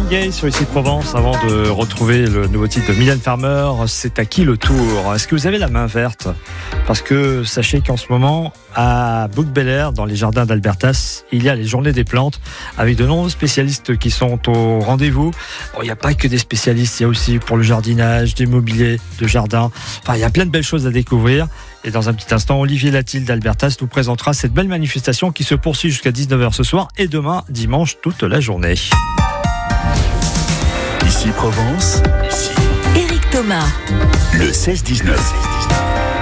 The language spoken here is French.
Gaye sur Ici Provence. Avant de retrouver le nouveau titre de Mylène Farmer, c'est à qui le tour? Est-ce que vous avez la main verte? Parce que sachez qu'en ce moment, à Bouc-Bel-Air, dans les jardins d'Albertas, il y a les journées des plantes avec de nombreux spécialistes qui sont au rendez-vous. Bon, il n'y a pas que des spécialistes, il y a aussi pour le jardinage, des mobiliers de jardin. Enfin, il y a plein de belles choses à découvrir. Et dans un petit instant, Olivier Latil d'Albertas nous présentera cette belle manifestation qui se poursuit jusqu'à 19h ce soir et demain, dimanche, toute la journée. Ici Provence, Éric Thomas. le 16-19.